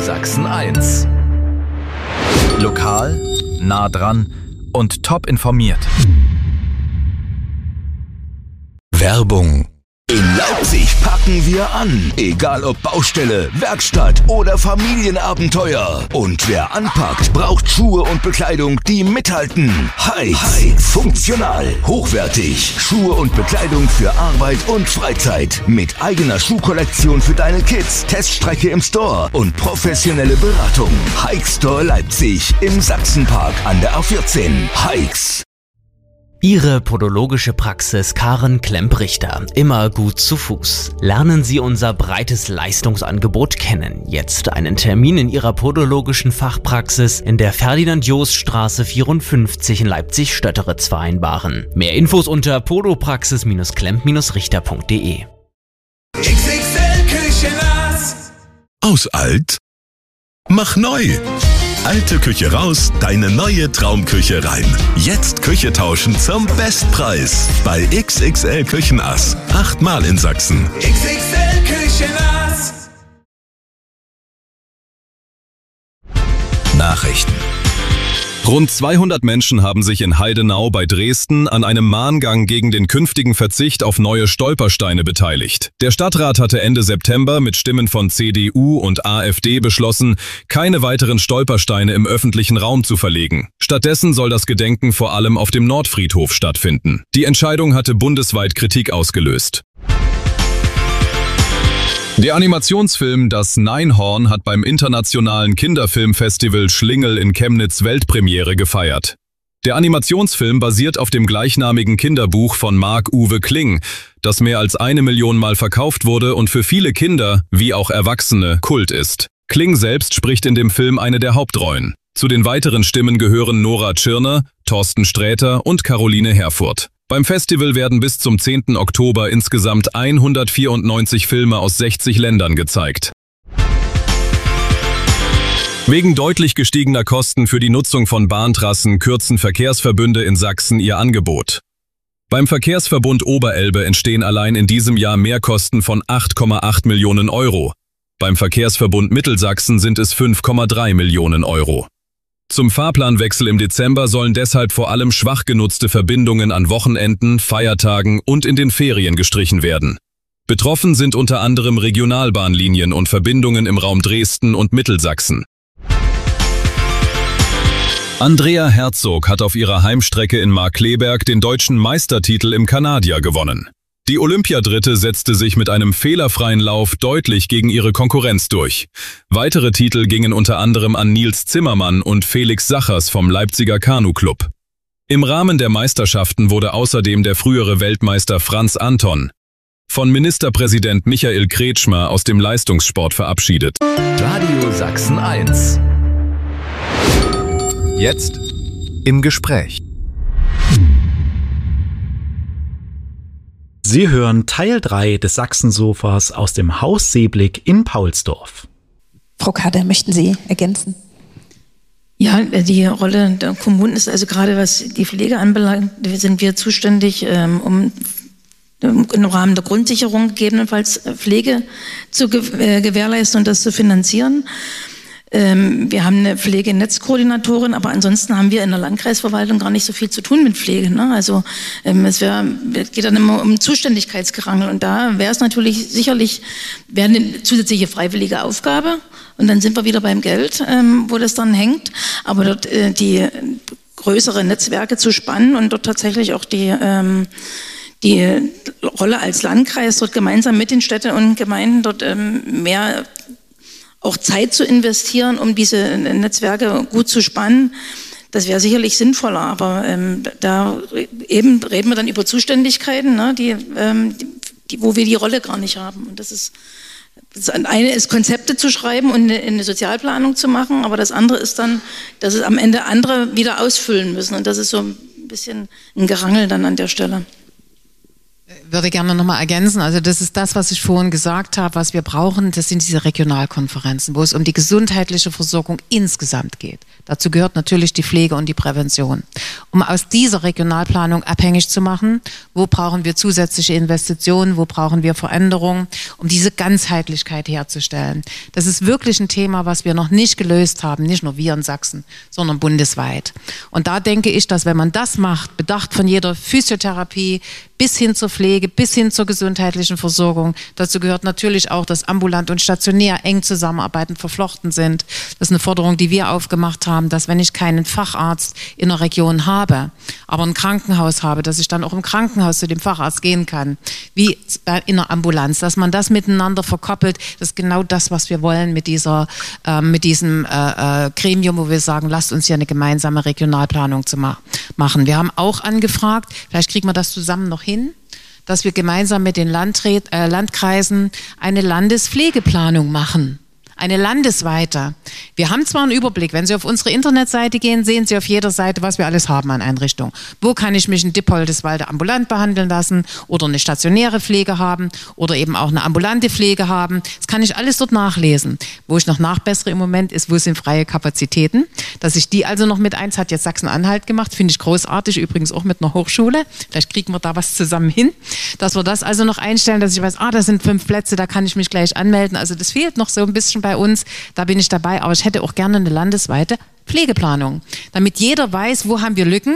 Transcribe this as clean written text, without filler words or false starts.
Sachsen 1. Lokal, nah dran und top informiert. Werbung. In Leipzig packen wir an. Egal ob Baustelle, Werkstatt oder Familienabenteuer. Und wer anpackt, braucht Schuhe und Bekleidung, die mithalten. Heights. Funktional, hochwertig. Schuhe und Bekleidung für Arbeit und Freizeit. Mit eigener Schuhkollektion für deine Kids, Teststrecke im Store und professionelle Beratung. Hikes Store Leipzig im Sachsenpark an der A14. Hikes. Ihre podologische Praxis Karen Klemp-Richter. Immer gut zu Fuß. Lernen Sie unser breites Leistungsangebot kennen. Jetzt einen Termin in Ihrer podologischen Fachpraxis in der Ferdinand-Jost-Straße 54 in Leipzig-Stötteritz vereinbaren. Mehr Infos unter podopraxis-klemp-richter.de. XXL Küchenlass. Aus alt? Mach neu! Alte Küche raus, deine neue Traumküche rein. Jetzt Küche tauschen zum Bestpreis. Bei XXL Küchenass. 8-mal in Sachsen. XXL Küchenlass. Nachrichten. Rund 200 Menschen haben sich in Heidenau bei Dresden an einem Mahngang gegen den künftigen Verzicht auf neue Stolpersteine beteiligt. Der Stadtrat hatte Ende September mit Stimmen von CDU und AfD beschlossen, keine weiteren Stolpersteine im öffentlichen Raum zu verlegen. Stattdessen soll das Gedenken vor allem auf dem Nordfriedhof stattfinden. Die Entscheidung hatte bundesweit Kritik ausgelöst. Der Animationsfilm Das Neinhorn hat beim internationalen Kinderfilmfestival Schlingel in Chemnitz Weltpremiere gefeiert. Der Animationsfilm basiert auf dem gleichnamigen Kinderbuch von Marc-Uwe Kling, das mehr als 1 Million Mal verkauft wurde und für viele Kinder, wie auch Erwachsene, Kult ist. Kling selbst spricht in dem Film eine der Hauptrollen. Zu den weiteren Stimmen gehören Nora Tschirner, Thorsten Sträter und Caroline Herfurth. Beim Festival werden bis zum 10. Oktober insgesamt 194 Filme aus 60 Ländern gezeigt. Wegen deutlich gestiegener Kosten für die Nutzung von Bahntrassen kürzen Verkehrsverbünde in Sachsen ihr Angebot. Beim Verkehrsverbund Oberelbe entstehen allein in diesem Jahr Mehrkosten von 8,8 Millionen Euro. Beim Verkehrsverbund Mittelsachsen sind es 5,3 Millionen Euro. Zum Fahrplanwechsel im Dezember sollen deshalb vor allem schwach genutzte Verbindungen an Wochenenden, Feiertagen und in den Ferien gestrichen werden. Betroffen sind unter anderem Regionalbahnlinien und Verbindungen im Raum Dresden und Mittelsachsen. Andrea Herzog hat auf ihrer Heimstrecke in Markkleeberg den deutschen Meistertitel im Kanadier gewonnen. Die Olympiadritte setzte sich mit einem fehlerfreien Lauf deutlich gegen ihre Konkurrenz durch. Weitere Titel gingen unter anderem an Nils Zimmermann und Felix Sachers vom Leipziger Kanu-Club. Im Rahmen der Meisterschaften wurde außerdem der frühere Weltmeister Franz Anton von Ministerpräsident Michael Kretschmer aus dem Leistungssport verabschiedet. Radio Sachsen 1. Jetzt im Gespräch. Sie hören Teil 3 des Sachsensofas aus dem Haus Seeblick in Paulsdorf. Frau Kader, möchten Sie ergänzen? Ja, die Rolle der Kommunen ist also gerade, was die Pflege anbelangt, sind wir zuständig, um im Rahmen der Grundsicherung gegebenenfalls Pflege zu gewährleisten und das zu finanzieren. Wir haben eine Pflegenetzkoordinatorin, aber ansonsten haben wir in der Landkreisverwaltung gar nicht so viel zu tun mit Pflege. Ne? Also es geht dann immer um Zuständigkeitsgerangel und da wäre es natürlich sicherlich eine zusätzliche freiwillige Aufgabe und dann sind wir wieder beim Geld, wo das dann hängt. Aber dort die größere Netzwerke zu spannen und dort tatsächlich auch die Rolle als Landkreis dort gemeinsam mit den Städten und Gemeinden dort mehr auch Zeit zu investieren, um diese Netzwerke gut zu spannen, das wäre sicherlich sinnvoller. Aber da eben reden wir dann über Zuständigkeiten, ne, wo wir die Rolle gar nicht haben. Und das eine ist, Konzepte zu schreiben und eine Sozialplanung zu machen, aber das andere ist dann, dass es am Ende andere wieder ausfüllen müssen. Und das ist so ein bisschen ein Gerangel dann an der Stelle. würde gerne nochmal ergänzen. Also das ist das, was ich vorhin gesagt habe, was wir brauchen. Das sind diese Regionalkonferenzen, wo es um die gesundheitliche Versorgung insgesamt geht. Dazu gehört natürlich die Pflege und die Prävention. Um aus dieser Regionalplanung abhängig zu machen, wo brauchen wir zusätzliche Investitionen, wo brauchen wir Veränderungen, um diese Ganzheitlichkeit herzustellen. Das ist wirklich ein Thema, was wir noch nicht gelöst haben, nicht nur wir in Sachsen, sondern bundesweit. Und da denke ich, dass wenn man das macht, bedacht von jeder Physiotherapie bis hin zur Pflege, bis hin zur gesundheitlichen Versorgung. Dazu gehört natürlich auch, dass ambulant und stationär eng zusammenarbeiten, verflochten sind. Das ist eine Forderung, die wir aufgemacht haben, dass wenn ich keinen Facharzt in der Region habe, aber ein Krankenhaus habe, dass ich dann auch im Krankenhaus zu dem Facharzt gehen kann, wie in der Ambulanz, dass man das miteinander verkoppelt. Das ist genau das, was wir wollen mit diesem Gremium, wo wir sagen, lasst uns hier eine gemeinsame Regionalplanung zu machen. Wir haben auch angefragt, vielleicht kriegen wir das zusammen noch hin, dass wir gemeinsam mit den Landkreisen eine Landespflegeplanung machen. Eine landesweite. Wir haben zwar einen Überblick, wenn Sie auf unsere Internetseite gehen, sehen Sie auf jeder Seite, was wir alles haben an Einrichtungen. Wo kann ich mich in Dippoldiswalde ambulant behandeln lassen oder eine stationäre Pflege haben oder eben auch eine ambulante Pflege haben. Das kann ich alles dort nachlesen. Wo ich noch nachbessere im Moment ist, wo sind freie Kapazitäten. Dass ich die also noch mit eins, hat jetzt Sachsen-Anhalt gemacht, finde ich großartig, übrigens auch mit einer Hochschule. Vielleicht kriegen wir da was zusammen hin, dass wir das also noch einstellen, dass ich weiß, das sind 5 Plätze, da kann ich mich gleich anmelden. Also das fehlt noch so ein bisschen bei uns, da bin ich dabei, aber ich hätte auch gerne eine landesweite Pflegeplanung, damit jeder weiß, wo haben wir Lücken,